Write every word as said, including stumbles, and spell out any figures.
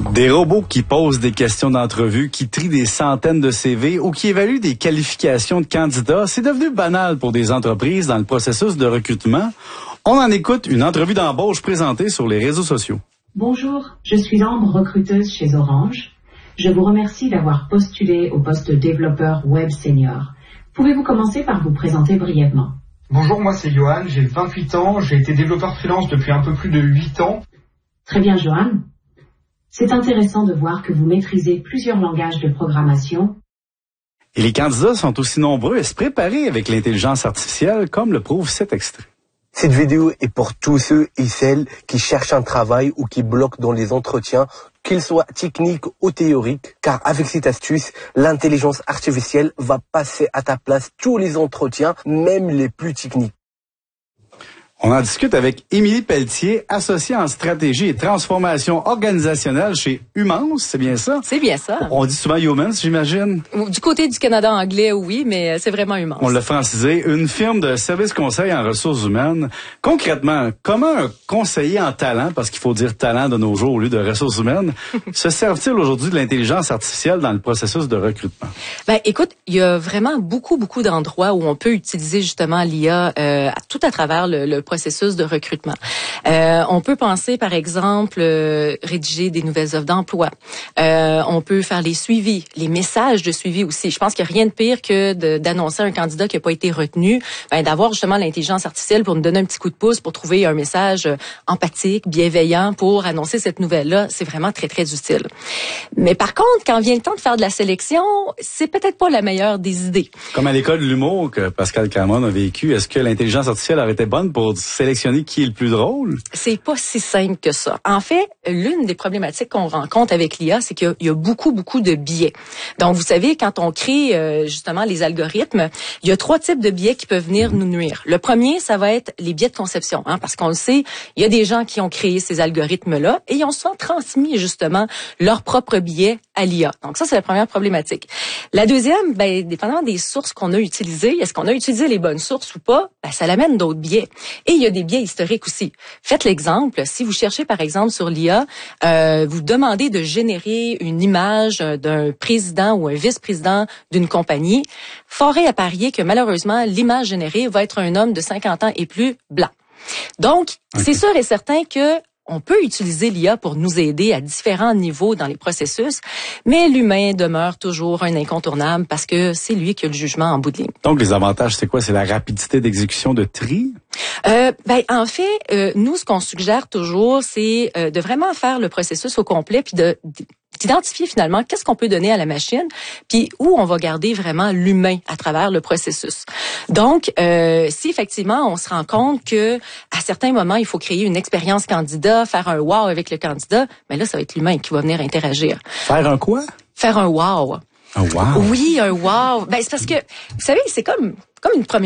Des robots qui posent des questions d'entrevue, qui trient des centaines de C V ou qui évaluent des qualifications de candidats, c'est devenu banal pour des entreprises dans le processus de recrutement. On en écoute une entrevue d'embauche présentée sur les réseaux sociaux. Bonjour, je suis Ambre, recruteuse chez Orange. Je vous remercie d'avoir postulé au poste de développeur web senior. Pouvez-vous commencer par vous présenter brièvement? Bonjour, moi c'est Johan, j'ai vingt-huit ans, j'ai été développeur freelance depuis un peu plus de huit ans. Très bien, Johan. C'est intéressant de voir que vous maîtrisez plusieurs langages de programmation. Et les candidats sont aussi nombreux à se préparer avec l'intelligence artificielle, comme le prouve cet extrait. Cette vidéo est pour tous ceux et celles qui cherchent un travail ou qui bloquent dans les entretiens, qu'ils soient techniques ou théoriques, car avec cette astuce, l'intelligence artificielle va passer à ta place tous les entretiens, même les plus techniques. On en discute avec Émilie Pelletier, associée en stratégie et transformation organisationnelle chez Humans, c'est bien ça? C'est bien ça. On dit souvent Humans, j'imagine? Du côté du Canada anglais, oui, mais c'est vraiment Humans. On l'a francisé, une firme de services conseil en ressources humaines. Concrètement, comment un conseiller en talent, parce qu'il faut dire talent de nos jours au lieu de ressources humaines, se sert-il aujourd'hui de l'intelligence artificielle dans le processus de recrutement? Ben, écoute, il y a vraiment beaucoup, beaucoup d'endroits où on peut utiliser justement l'I A euh, tout à travers le, le processus de recrutement. Euh, on peut penser, par exemple, euh, rédiger des nouvelles offres d'emploi. Euh, on peut faire les suivis, les messages de suivi aussi. Je pense qu'il n'y a rien de pire que de, d'annoncer un candidat qui n'a pas été retenu, ben, d'avoir justement l'intelligence artificielle pour nous donner un petit coup de pouce pour trouver un message empathique, bienveillant pour annoncer cette nouvelle-là. C'est vraiment très, très utile. Mais par contre, quand vient le temps de faire de la sélection, c'est peut-être pas la meilleure des idées. Comme à l'école de l'humour que Pascal Cameron a vécu, est-ce que l'intelligence artificielle aurait été bonne pour sélectionner qui est le plus drôle? C'est pas si simple que ça. En fait, l'une des problématiques qu'on rencontre avec l'I A, c'est qu'il y a, il y a beaucoup, beaucoup de biais. Donc, vous savez, quand on crée euh, justement les algorithmes, il y a trois types de biais qui peuvent venir nous nuire. Le premier, ça va être les biais de conception, hein, parce qu'on le sait, il y a des gens qui ont créé ces algorithmes-là et ils ont souvent transmis justement leurs propres biais à l'I A. Donc, ça, c'est la première problématique. La deuxième, ben, dépendamment des sources qu'on a utilisées, est-ce qu'on a utilisé les bonnes sources ou pas, ben, ça l'amène d'autres biais. Et il y a des biais historiques aussi. Faites l'exemple, si vous cherchez par exemple sur l'I A, euh, vous demandez de générer une image d'un président ou un vice-président d'une compagnie, fort est à parier que malheureusement, l'image générée va être un homme de cinquante ans et plus blanc. Donc, okay. C'est sûr et certain que on peut utiliser l'I A pour nous aider à différents niveaux dans les processus, mais l'humain demeure toujours un incontournable parce que c'est lui qui a le jugement en bout de ligne. Donc, les avantages, c'est quoi? C'est la rapidité d'exécution de tri? Euh, ben, en fait, euh, nous, ce qu'on suggère toujours, c'est euh, de vraiment faire le processus au complet puis de d'identifier finalement qu'est-ce qu'on peut donner à la machine, puis où on va garder vraiment l'humain à travers le processus. Donc, euh, si effectivement on se rend compte que à certains moments il faut créer une expérience candidat, faire un wow avec le candidat, mais là ça va être l'humain qui va venir interagir. Faire un quoi? Faire un wow. Un wow. Oui, un wow. Ben c'est parce que vous savez, c'est comme comme une première